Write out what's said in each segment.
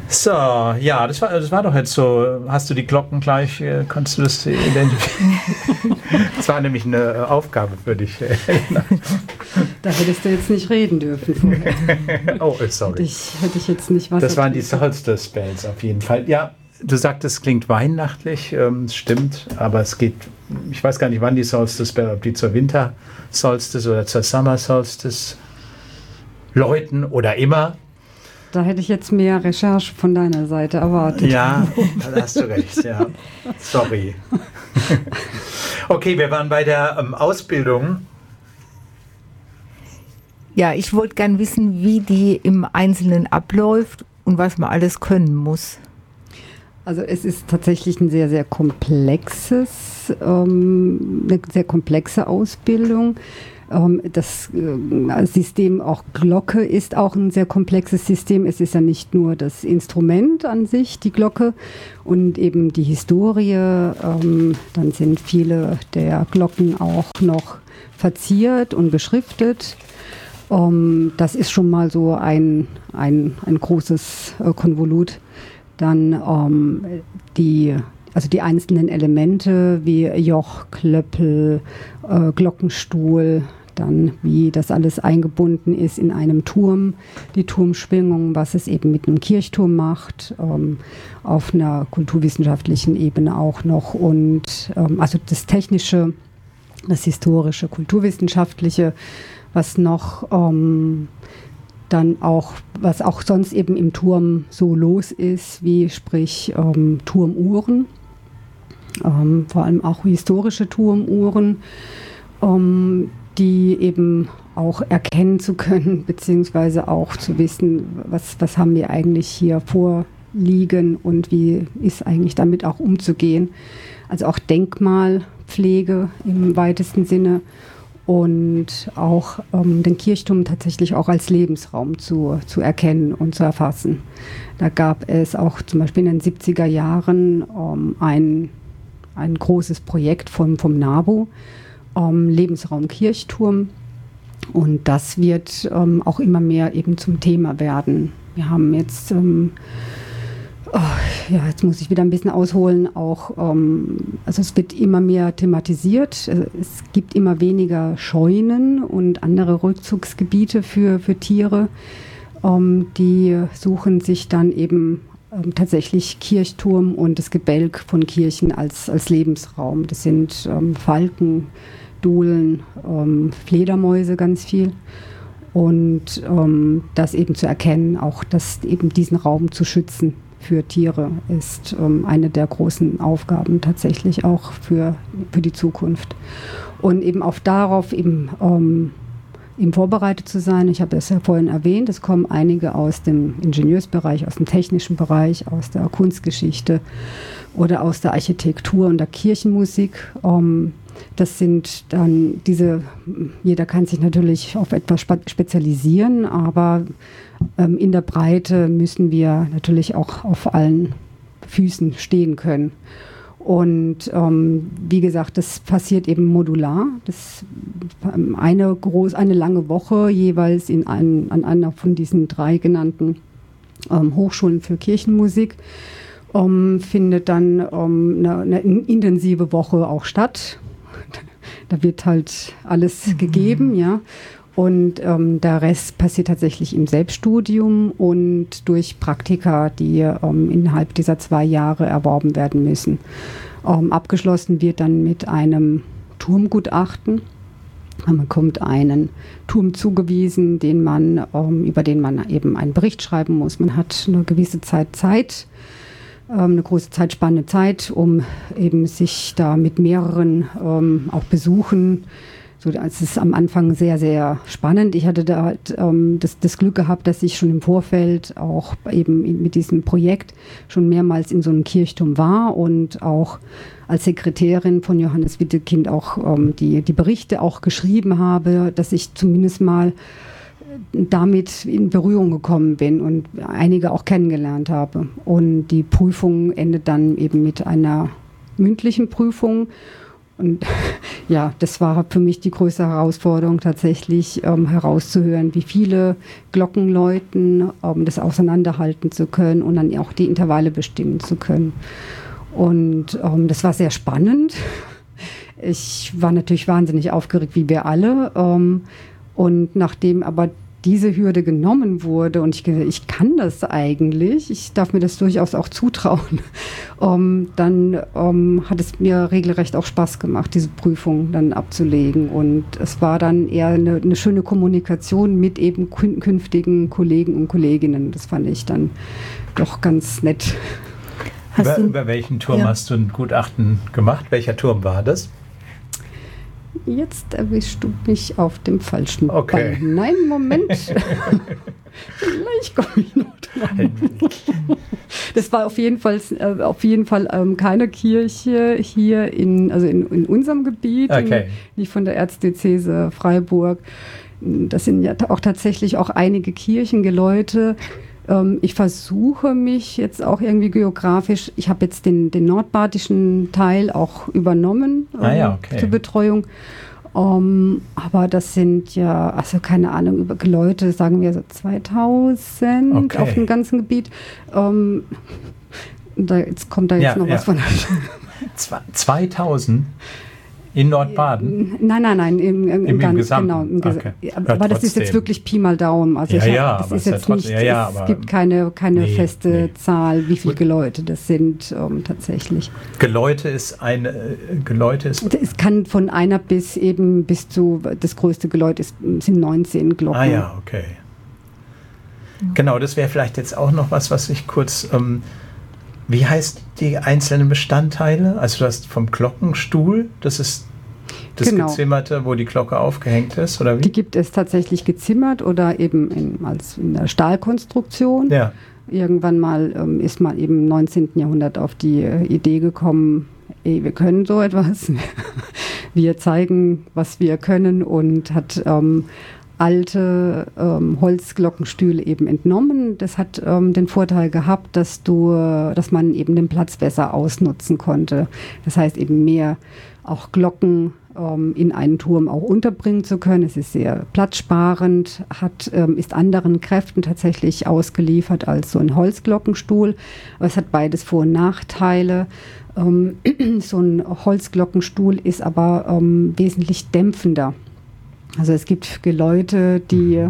So, ja, das war doch jetzt so. Hast du die Glocken gleich, konntest du das identifizieren? Das war nämlich eine Aufgabe für dich. Da hättest du jetzt nicht reden dürfen vorher. Oh, sorry. Hätte ich jetzt nicht was. Das waren die Solstice Bells auf jeden Fall. Ja, du sagtest, es klingt weihnachtlich, stimmt, aber es geht, ich weiß gar nicht, wann die Solstice Bell, ob die zur Winter Solstice oder zur Summer Solstice läuten oder immer. Da hätte ich jetzt mehr Recherche von deiner Seite erwartet. Ja, da hast du recht, ja. Sorry. Okay, wir waren bei der Ausbildung. Ja, ich wollte gern wissen, wie die im Einzelnen abläuft und was man alles können muss. Also es ist tatsächlich ein sehr, sehr eine sehr komplexe Ausbildung. Das System auch Glocke ist auch ein sehr komplexes System. Es ist ja nicht nur das Instrument an sich, die Glocke, und eben die Historie. Dann sind viele der Glocken auch noch verziert und beschriftet. Das ist schon mal so ein großes Konvolut. Dann die einzelnen Elemente wie Joch, Klöppel, Glockenstuhl, dann wie das alles eingebunden ist in einem Turm, die Turmschwingung, was es eben mit einem Kirchturm macht, auf einer kulturwissenschaftlichen Ebene auch noch, und also das technische, das historische, kulturwissenschaftliche, was noch dann auch, was auch sonst eben im Turm so los ist, wie sprich Turmuhren, vor allem auch historische Turmuhren, die eben auch erkennen zu können, beziehungsweise auch zu wissen, was haben wir eigentlich hier vorliegen und wie ist eigentlich damit auch umzugehen. Also auch Denkmalpflege im weitesten Sinne. Und auch den Kirchturm tatsächlich auch als Lebensraum zu erkennen und zu erfassen. Da gab es auch zum Beispiel in den 70er Jahren ein großes Projekt vom NABU, Lebensraum Kirchturm. Und das wird auch immer mehr eben zum Thema werden. Wir haben jetzt jetzt muss ich wieder ein bisschen ausholen. Also es wird immer mehr thematisiert. Es gibt immer weniger Scheunen und andere Rückzugsgebiete für Tiere. Die suchen sich dann eben tatsächlich Kirchturm und das Gebälk von Kirchen als Lebensraum. Das sind Falken, Dohlen, Fledermäuse ganz viel. Und das eben zu erkennen, auch das eben diesen Raum zu schützen für Tiere, ist eine der großen Aufgaben tatsächlich auch für die Zukunft. Und eben auch darauf eben vorbereitet zu sein. Ich habe es ja vorhin erwähnt, es kommen einige aus dem Ingenieursbereich, aus dem technischen Bereich, aus der Kunstgeschichte oder aus der Architektur und der Kirchenmusik. Das sind dann jeder kann sich natürlich auf etwas spezialisieren, aber in der Breite müssen wir natürlich auch auf allen Füßen stehen können. Und wie gesagt, das passiert eben modular. Das eine lange Woche jeweils an einer von diesen 3 genannten Hochschulen für Kirchenmusik findet dann eine intensive Woche auch statt. Da wird halt alles gegeben, ja. Und der Rest passiert tatsächlich im Selbststudium und durch Praktika, die innerhalb dieser 2 Jahre erworben werden müssen. Abgeschlossen wird dann mit einem Turmgutachten. Man bekommt einen Turm zugewiesen, über den man eben einen Bericht schreiben muss. Man hat eine gewisse Zeit, eine große Zeitspanne Zeit, um eben sich da mit mehreren auch Besuchen. So, es ist am Anfang sehr, sehr spannend. Ich hatte da das Glück gehabt, dass ich schon im Vorfeld auch eben mit diesem Projekt schon mehrmals in so einem Kirchturm war und auch als Sekretärin von Johannes Wittekind auch die Berichte auch geschrieben habe, dass ich zumindest mal damit in Berührung gekommen bin und einige auch kennengelernt habe. Und die Prüfung endet dann eben mit einer mündlichen Prüfung. Und ja, das war für mich die größte Herausforderung tatsächlich, herauszuhören, wie viele Glocken läuten, das auseinanderhalten zu können und dann auch die Intervalle bestimmen zu können. Und das war sehr spannend. Ich war natürlich wahnsinnig aufgeregt, wie wir alle. Und nachdem aber diese Hürde genommen wurde und ich kann das eigentlich, ich darf mir das durchaus auch zutrauen, dann hat es mir regelrecht auch Spaß gemacht, diese Prüfung dann abzulegen. Und es war dann eher eine schöne Kommunikation mit eben künftigen Kollegen und Kolleginnen. Das fand ich dann doch ganz nett. Über welchen Turm hast du ein Gutachten gemacht? Welcher Turm war das? Jetzt erwischst du mich auf dem falschen Okay. Bein. Nein, Moment. Vielleicht komme ich noch drauf. Das war auf jeden Fall keine Kirche hier in unserem Gebiet, Okay. nicht von der Erzdiözese Freiburg. Das sind ja auch tatsächlich auch einige Kirchengeläute. Ich versuche mich jetzt auch irgendwie geografisch, ich habe jetzt den nordbadischen Teil auch übernommen zur Betreuung. Aber das sind ja, also keine Ahnung, über Geläute, sagen wir so 2000 auf dem ganzen Gebiet. Jetzt kommt da noch was von. 2000? In Nordbaden? Nein, im Gesamten. Genau, aber das ist jetzt wirklich Pi mal Daumen. Also es gibt keine feste Zahl, wie viele Geläute das sind tatsächlich. Geläute ist. Es kann von einer bis zu, das größte Geläut sind 19 Glocken. Ah ja, okay. Genau, das wäre vielleicht jetzt auch noch was ich kurz... wie heißt die einzelnen Bestandteile? Also du hast vom Glockenstuhl, das ist das Gezimmerte, wo die Glocke aufgehängt ist, oder wie? Die gibt es tatsächlich gezimmert oder eben in der Stahlkonstruktion. Ja. Irgendwann mal ist man eben im 19. Jahrhundert auf die Idee gekommen, wir können so etwas. Wir zeigen, was wir können, und hat alte Holzglockenstühle eben entnommen. Das hat den Vorteil gehabt, dass man eben den Platz besser ausnutzen konnte. Das heißt eben mehr auch Glocken in einen Turm auch unterbringen zu können. Es ist sehr platzsparend, ist anderen Kräften tatsächlich ausgeliefert als so ein Holzglockenstuhl. Aber es hat beides Vor- und Nachteile. So ein Holzglockenstuhl ist aber wesentlich dämpfender. Also es gibt Geläute, die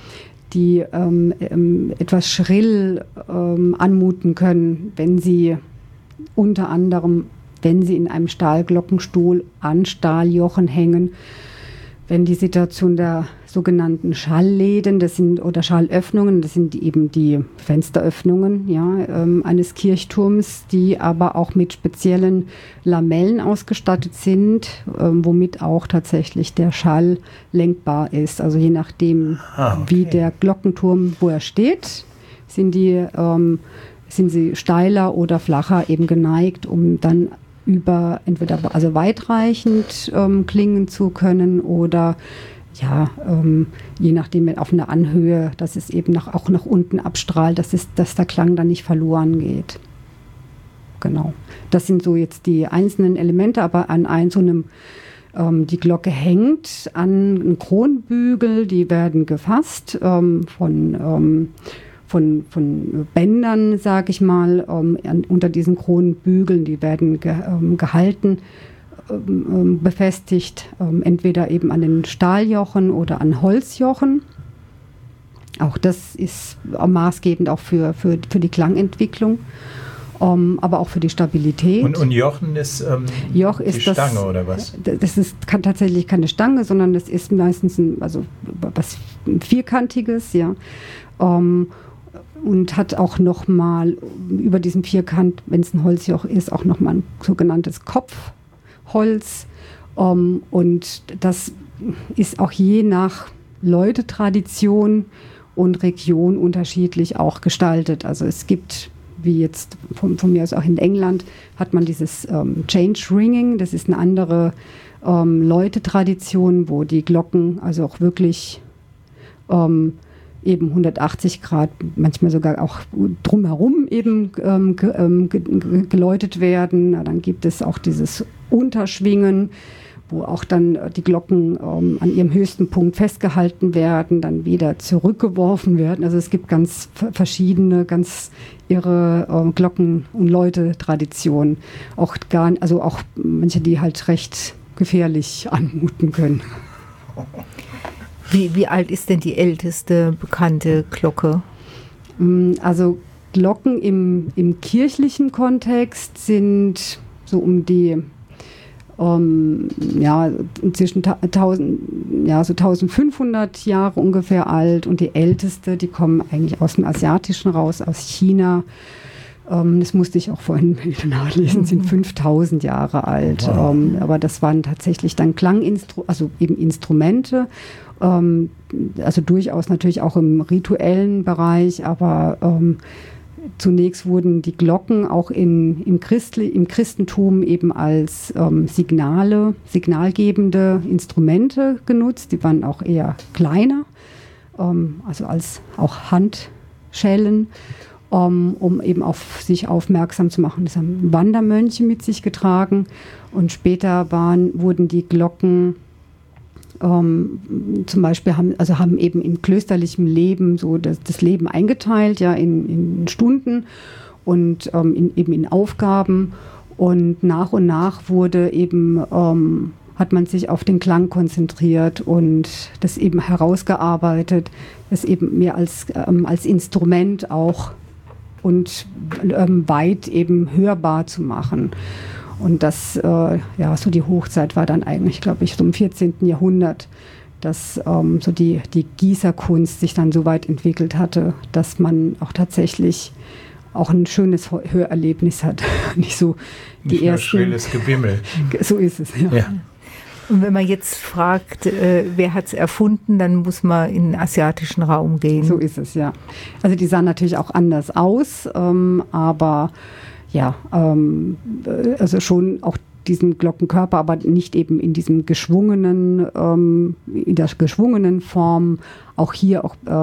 etwas schrill anmuten können, wenn sie unter anderem, wenn sie in einem Stahlglockenstuhl an Stahljochen hängen, wenn die Situation der sogenannten Schallläden, oder Schallöffnungen, das sind eben die Fensteröffnungen eines Kirchturms, die aber auch mit speziellen Lamellen ausgestattet sind, womit auch tatsächlich der Schall lenkbar ist. Also je nachdem, wie der Glockenturm, wo er steht, sind sie steiler oder flacher eben geneigt, um dann entweder weitreichend klingen zu können oder je nachdem auf einer Anhöhe, dass es eben auch nach unten abstrahlt, dass der Klang dann nicht verloren geht. Genau. Das sind so jetzt die einzelnen Elemente, aber an so einem, die Glocke hängt an einem Kronbügel, die werden gefasst von Bändern, sage ich mal, unter diesen Kronbügeln, die werden gehalten, befestigt, entweder eben an den Stahljochen oder an Holzjochen. Auch das ist maßgebend auch für die Klangentwicklung, aber auch für die Stabilität. Und Jochen ist die Stange oder was? Das kann tatsächlich keine Stange, sondern das ist meistens was Vierkantiges, und hat auch nochmal über diesem Vierkant, wenn es ein Holzjoch ist, auch nochmal ein sogenanntes Kopfholz. Und das ist auch je nach Läutetradition und Region unterschiedlich auch gestaltet. Also es gibt, wie jetzt von mir aus auch in England, hat man dieses Change Ringing. Das ist eine andere Läutetradition, wo die Glocken also auch wirklich eben 180 Grad, manchmal sogar auch drumherum eben geläutet werden. Dann gibt es auch dieses Unterschwingen, wo auch dann die Glocken an ihrem höchsten Punkt festgehalten werden, dann wieder zurückgeworfen werden. Also es gibt ganz verschiedene, ganz irre Glocken- und Läute-Traditionen. Auch manche, die halt recht gefährlich anmuten können. Wie alt ist denn die älteste bekannte Glocke? Also Glocken im kirchlichen Kontext sind so um die inzwischen 1500 Jahre ungefähr alt, und die älteste, die kommen eigentlich aus dem Asiatischen raus, aus China. Das musste ich auch vorhin wieder nachlesen, sind 5000 Jahre alt. Wow. Aber das waren tatsächlich dann also eben Instrumente, also durchaus natürlich auch im rituellen Bereich, aber zunächst wurden die Glocken auch im Christentum eben als signalgebende Instrumente genutzt. Die waren auch eher kleiner, also als auch Handschellen, um eben auf sich aufmerksam zu machen. Das haben Wandermönche mit sich getragen, und später wurden die Glocken zum Beispiel haben eben im klösterlichen Leben so das Leben eingeteilt, ja, in Stunden und eben in Aufgaben, und nach wurde eben hat man sich auf den Klang konzentriert und das eben herausgearbeitet, das eben mehr als Instrument auch und weit eben hörbar zu machen. Und das, so die Hochzeit war dann eigentlich, glaube ich, so im 14. Jahrhundert, dass so die Gießerkunst sich dann so weit entwickelt hatte, dass man auch tatsächlich auch ein schönes Hörerlebnis hat. Nicht so die ersten. Schrilles Gebimmel. So ist es, ja. Ja. Und wenn man jetzt fragt, wer hat es erfunden, dann muss man in den asiatischen Raum gehen. So ist es, ja. Also die sahen natürlich auch anders aus, aber ja, also schon auch diesen Glockenkörper, aber nicht eben in diesem geschwungenen, in der geschwungenen Form. Auch hier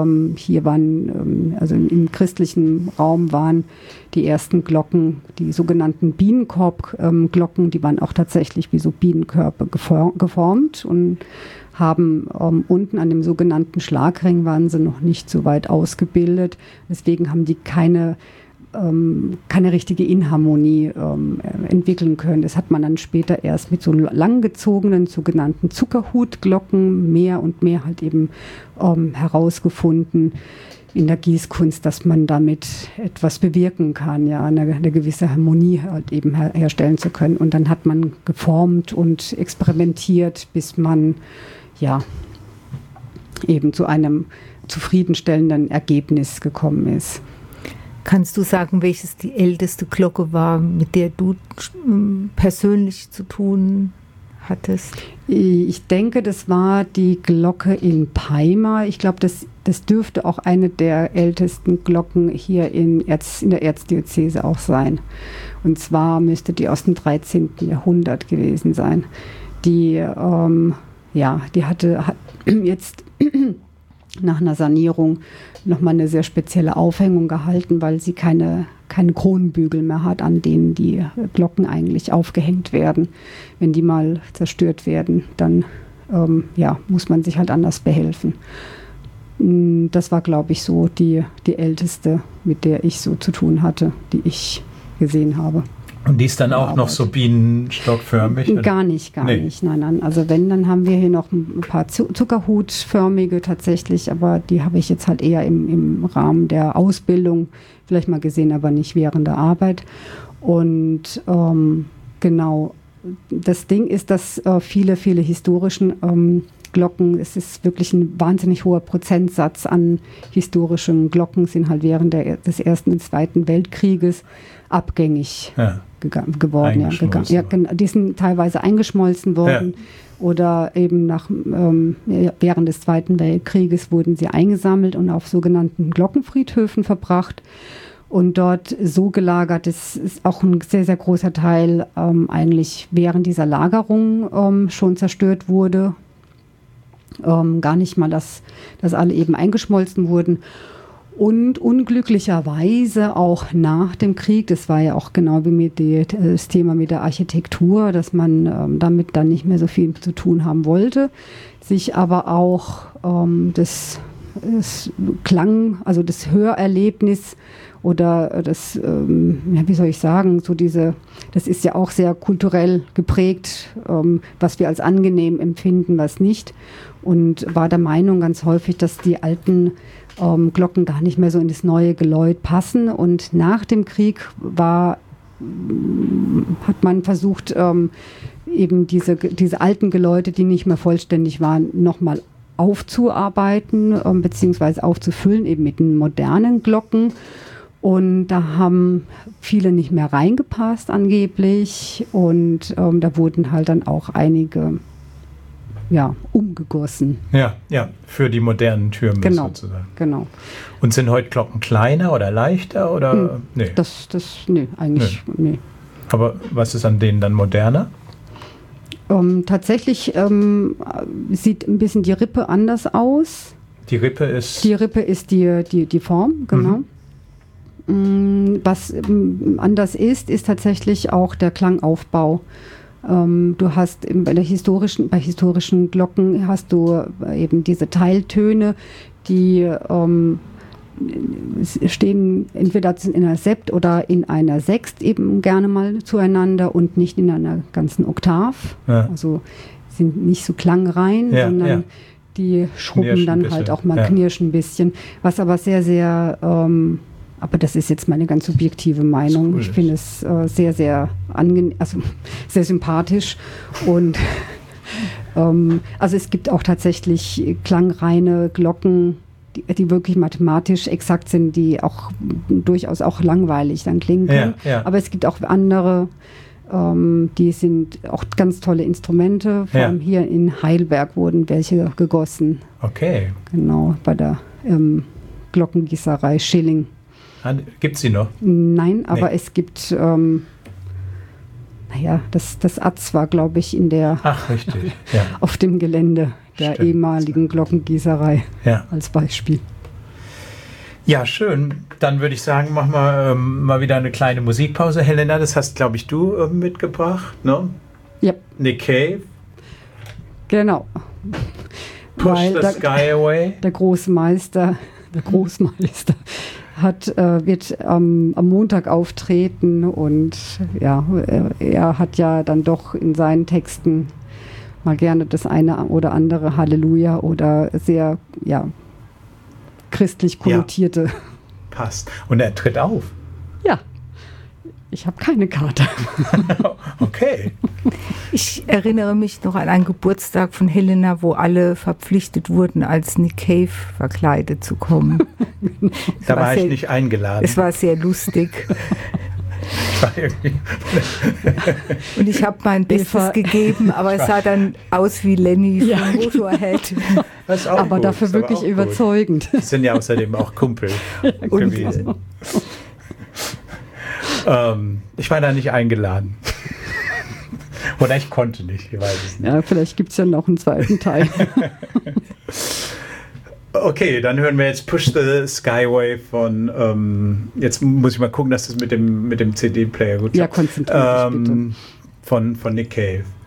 waren, also im christlichen Raum waren die ersten Glocken, die sogenannten Bienenkorbglocken, die waren auch tatsächlich wie so Bienenkörper geformt und haben unten an dem sogenannten Schlagring waren sie noch nicht so weit ausgebildet. Deswegen haben die keine richtige Inharmonie entwickeln können. Das hat man dann später erst mit so langgezogenen sogenannten Zuckerhutglocken mehr und mehr halt eben herausgefunden in der Gießkunst, dass man damit etwas bewirken kann, ja, eine gewisse Harmonie halt eben herstellen zu können. Und dann hat man geformt und experimentiert, bis man ja eben zu einem zufriedenstellenden Ergebnis gekommen ist. Kannst du sagen, welches die älteste Glocke war, mit der du persönlich zu tun hattest? Ich denke, das war die Glocke in Peimar. Ich glaube, das dürfte auch eine der ältesten Glocken hier in der Erzdiözese auch sein. Und zwar müsste die aus dem 13. Jahrhundert gewesen sein. Die hat jetzt nach einer Sanierung nochmal eine sehr spezielle Aufhängung gehalten, weil sie keine Kronenbügel mehr hat, an denen die Glocken eigentlich aufgehängt werden. Wenn die mal zerstört werden, dann muss man sich halt anders behelfen. Das war, glaube ich, so die älteste, mit der ich so zu tun hatte, die ich gesehen habe. Und die ist dann auch noch so bienenstockförmig? Gar nicht. Nein. Also wenn, dann haben wir hier noch ein paar zuckerhutförmige tatsächlich, aber die habe ich jetzt halt eher im Rahmen der Ausbildung vielleicht mal gesehen, aber nicht während der Arbeit. Und genau, das Ding ist, dass viele historischen Glocken, es ist wirklich ein wahnsinnig hoher Prozentsatz an historischen Glocken, sind halt während des Ersten und Zweiten Weltkrieges abgängig geworden. Die sind teilweise eingeschmolzen worden oder eben während des Zweiten Weltkrieges wurden sie eingesammelt und auf sogenannten Glockenfriedhöfen verbracht und dort so gelagert. Es ist auch ein sehr, sehr großer Teil eigentlich während dieser Lagerung schon zerstört wurde. Gar nicht mal, dass alle eben eingeschmolzen wurden. Und unglücklicherweise auch nach dem Krieg, das war ja auch genau wie das Thema mit der Architektur, dass man damit dann nicht mehr so viel zu tun haben wollte, sich aber auch das Klang, also das Hörerlebnis oder das, wie soll ich sagen, das ist ja auch sehr kulturell geprägt, was wir als angenehm empfinden, was nicht. Und war der Meinung ganz häufig, dass die alten Glocken gar nicht mehr so in das neue Geläut passen. Und nach dem Krieg hat man versucht, eben diese alten Geläute, die nicht mehr vollständig waren, nochmal aufzuarbeiten beziehungsweise aufzufüllen, eben mit den modernen Glocken. Und da haben viele nicht mehr reingepasst angeblich. Und da wurden halt dann auch einige umgegossen. Ja, für die modernen Türme sozusagen. Genau. Und sind heute Glocken kleiner oder leichter? Oder? Nee. Nee. Aber was ist an denen dann moderner? Tatsächlich sieht ein bisschen die Rippe anders aus. Die Rippe ist? Die Rippe ist die Form, genau. Was anders ist tatsächlich auch der Klangaufbau. Du hast bei historischen Glocken hast du eben diese Teiltöne, die stehen entweder in einer Sept oder in einer Sext eben gerne mal zueinander und nicht in einer ganzen Oktav. Ja. Also sind nicht so klangrein, sondern die schrubben dann halt auch mal, knirschen ein bisschen. Was aber sehr, sehr aber das ist jetzt meine ganz subjektive Meinung. Ich finde es sehr, sehr angenehm, also sehr sympathisch. Und also es gibt auch tatsächlich klangreine Glocken, die wirklich mathematisch exakt sind, die auch durchaus auch langweilig dann klingen können. Ja. Aber es gibt auch andere, die sind auch ganz tolle Instrumente. Vor allem hier in Heidelberg wurden welche gegossen. Okay. Genau, bei der Glockengießerei Schilling. Gibt es sie noch? Nein, aber es gibt, das Atz war, glaube ich, richtig. auf dem Gelände der ehemaligen Glockengießerei als Beispiel. Ja, schön. Dann würde ich sagen, machen wir mal wieder eine kleine Musikpause. Helena, das hast, glaube ich, du mitgebracht, ne? Ja. Nick Cave. Genau. Push the Sky Away. Der Großmeister wird am Montag auftreten und er hat ja dann doch in seinen Texten mal gerne das eine oder andere Halleluja oder sehr christlich konnotierte. Passt. Und er tritt auf. Ja. Ich habe keine Karte. Okay. Ich erinnere mich noch an einen Geburtstag von Helena, wo alle verpflichtet wurden, als Nick Cave verkleidet zu kommen. Da war ich nicht eingeladen. Es war sehr lustig. Und ich habe mein Bestes gegeben, aber es sah dann aus wie Lenny von Motorhead. Aber gut, dafür wirklich überzeugend. Die sind ja außerdem auch Kumpel gewesen. Ich war da nicht eingeladen. Oder ich konnte nicht, ich weiß es nicht. Ja, vielleicht gibt es ja noch einen zweiten Teil. Okay, dann hören wir jetzt Push the Skyway von, jetzt muss ich mal gucken, dass das mit dem CD-Player gut ist. Ja, konzentriert dich bitte. Von Nick Cave.